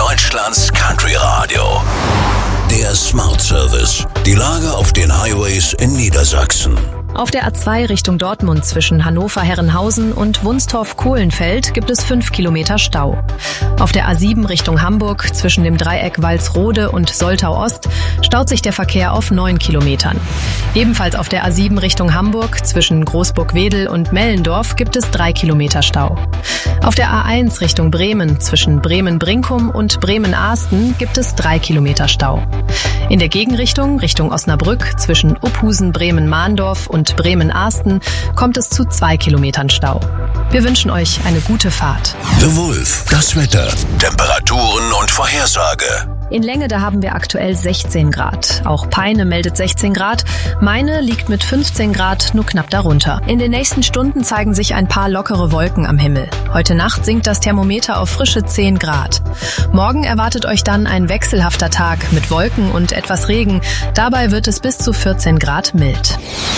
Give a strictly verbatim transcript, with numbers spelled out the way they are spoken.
Deutschlands Country Radio. Der Smart Service. Die Lage auf den Highways in Niedersachsen. Auf der A zwei Richtung Dortmund zwischen Hannover-Herrenhausen und Wunstorf-Kohlenfeld gibt es fünf Kilometer Stau. Auf der A sieben Richtung Hamburg zwischen dem Dreieck Walsrode und Soltau-Ost staut sich der Verkehr auf neun Kilometern. Ebenfalls auf der A sieben Richtung Hamburg zwischen Großburg-Wedel und Mellendorf gibt es drei Kilometer Stau. Auf der A eins Richtung Bremen zwischen Bremen-Brinkum und Bremen-Ahsten gibt es drei Kilometer Stau. In der Gegenrichtung Richtung Osnabrück zwischen Uphusen, Bremen-Mahndorf und Bremen-Ahsten kommt es zu zwei Kilometern Stau. Wir wünschen euch eine gute Fahrt. The Wolf, das Wetter, Temperaturen und Vorhersage. In Länge, da haben wir aktuell sechzehn Grad. Auch Peine meldet sechzehn Grad. Meine liegt mit fünfzehn Grad nur knapp darunter. In den nächsten Stunden zeigen sich ein paar lockere Wolken am Himmel. Heute Nacht sinkt das Thermometer auf frische zehn Grad. Morgen erwartet euch dann ein wechselhafter Tag mit Wolken und etwas Regen. Dabei wird es bis zu vierzehn Grad mild.